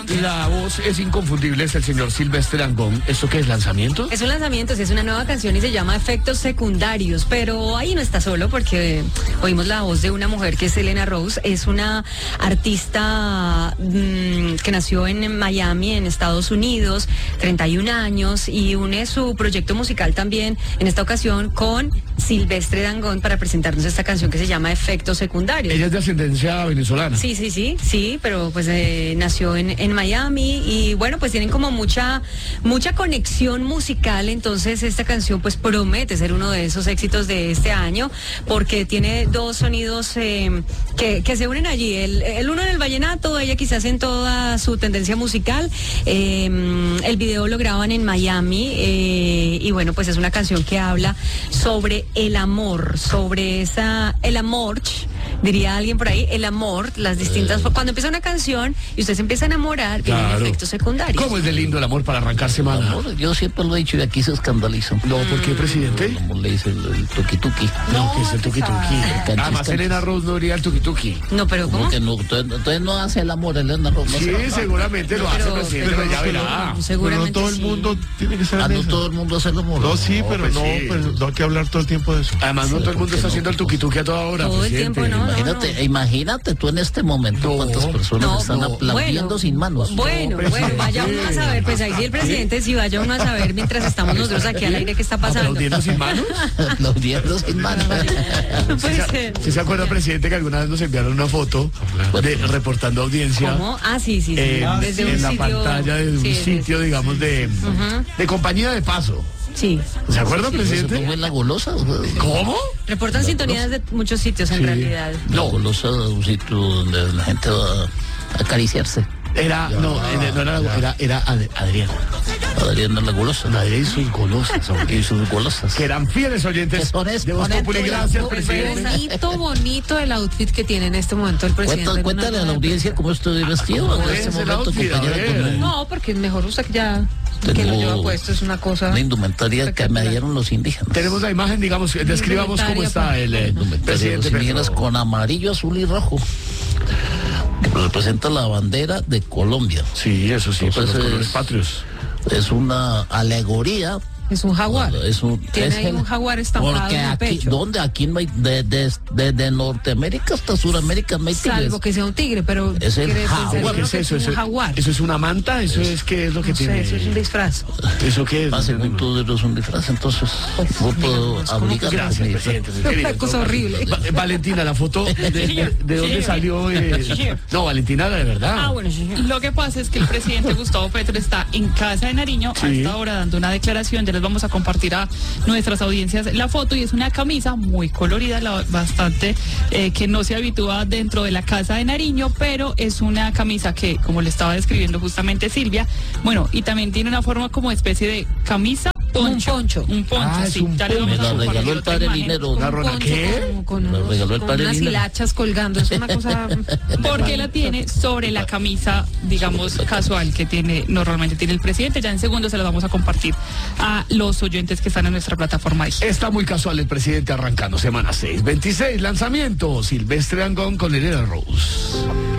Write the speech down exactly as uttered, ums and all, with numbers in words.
La voz es inconfundible, es el señor Silvestre Dangond. ¿Esto qué es, lanzamiento? Es un lanzamiento, sí, es una nueva canción y se llama Efectos Secundarios, pero ahí no está solo porque oímos la voz de una mujer que es Elena Rose, es una artista mmm, que nació en Miami, en Estados Unidos, treinta y un años, y une su proyecto musical también, en esta ocasión, con Silvestre Dangond para presentarnos esta canción que se llama Efectos Secundarios. Ella es de ascendencia venezolana. Sí, sí, sí, sí, pero pues eh, nació en, en Miami y bueno, pues tienen como mucha, mucha conexión musical, entonces esta canción pues promete ser uno de esos éxitos de este año porque tiene dos sonidos eh, que, que se unen allí, el, el uno en el vallenato, ella quizás en toda su tendencia musical, eh, el video lo graban en Miami eh, y bueno, pues es una canción que habla sobre el amor, sobre esa, el amor, diría alguien por ahí, el amor, las distintas, cuando empieza una canción y usted se empieza a enamorar, vienen Claro. efectos secundarios. ¿Cómo es de lindo el amor para arrancar semana? Amor, yo siempre lo he dicho y aquí se escandalizan. No, ¿por qué, presidente? Como le dice el, el tuki tuki. No, que es el tuki tuki. Canchis, Además, canchis. Elena Rose no diría el tuki tuki. No, pero ¿Cómo ¿cómo? que no? Entonces, entonces no hace el amor, Elena Rose. No Sí, hace el amor. seguramente lo hace, Pero- presidente, pero- ya pero- verá. seguramente Pero no todo sí. el mundo tiene que ser Ah, en no eso. todo el mundo hace el amor. No, sí, pero pues no, sí. pues no hay que hablar todo el tiempo de eso. Además, no Sí, todo el mundo ¿por qué está no? haciendo el tuki tuki a toda hora, Todo el presidente. tiempo, no, no. Imagínate, imagínate tú en este momento No. cuántas personas No, están no. aplaudiendo Bueno, sin manos. Bueno, No, bueno, presidente. vaya uno a saber, pues ahí sí el presidente, sí vaya uno a saber mientras estamos nosotros aquí al aire qué está pasando. ¿Aplaudiendo sin manos? Aplaudiendo sin manos. No puede ser. ¿Sí se acuerda, presidente, que alguna vez nos enviaron una foto de reportando audiencia ¿Cómo? Ah, sí, sí, sí. en, Desde en un la sitio, pantalla de un sí, sitio, desde- digamos, de, de compañía de paso? Sí. ¿Se acuerda, ¿Se presidente? fue en la golosa? ¿Cómo? Reportan sintonías de muchos sitios en Sí. realidad. La golosa es un sitio donde la gente va a acariciarse. Era, no, eh, no era, la- era, era Ad- Adriana. Adriana la golosa. Adriana y sus golosas, hombre. Y sus golosas. Que eran fieles oyentes Que son de Voz exponentes Populi. de la Gracias, popularidad. presidente. Bonito, bonito el outfit que tiene en este momento el presidente. Cuenta- en Cuéntale una a la rueda de audiencia cómo estoy vestido ¿cómo en es este el momento, outfit? A compañera. ver. Con prensa. un- No, porque mejor usa que ya que Tengo lo lleva puesto, es una cosa. Una indumentaria que me espectacular. dieron los indígenas. Tenemos la imagen, digamos, describamos cómo está el eh, Indumentaria de presidente los indígenas Petro. con amarillo, azul y rojo. Que representa la bandera de Colombia. Sí, eso sí, Entonces, son los colores es- patrios. Es una alegoría. Es un jaguar. Es un, Tiene es ahí el- un jaguar estampado Porque en el aquí, pecho. ¿dónde? Aquí no hay, de, de, desde Norteamérica hasta Sudamérica no hay tigres. Salvo que sea un tigre, pero Es el quiere- jaguar. seguro ¿Qué es que eso? un ¿Eso, jaguar. ¿Eso es una manta? ¿Eso es qué es lo que No sé, tiene? eso es un disfraz. ¿Eso qué es? Ah, según tú eres un disfraz, entonces no puedo abrigar Gracias, con mi disfraz. presidente. Qué Una lindo. cosa horrible. Va- Valentina, la foto, ¿de, de- de dónde salió? eh? No, Valentina, la de verdad. Ah, bueno, sí. Lo que pasa es que el presidente Gustavo Petro está en casa de Nariño a Sí. esta hora dando una declaración. Ya les vamos a compartir a nuestras audiencias la foto y es una camisa muy colorida, la- bastante eh, que no se habitúa dentro de la casa de Nariño, pero es una camisa que, como le estaba describiendo justamente Silvia, bueno, y también tiene una forma como especie de camisa poncho. Un poncho. Un poncho, Ah, es sí. un Ya les Me vamos a la compartir regaló el otra padre imagen. Linero. ¿Una rona Poncho qué? Con, con Me unos- regaló el con padre unas Linero. hilachas colgando, es una cosa. Porque la tiene sobre la camisa, digamos, casual que tiene normalmente tiene el presidente. Ya en segundos se la vamos a compartir a los oyentes que están en nuestra plataforma digital. Está muy casual el presidente arrancando semana seis. veintiséis, lanzamiento. Silvestre Dangond con Elena Rose.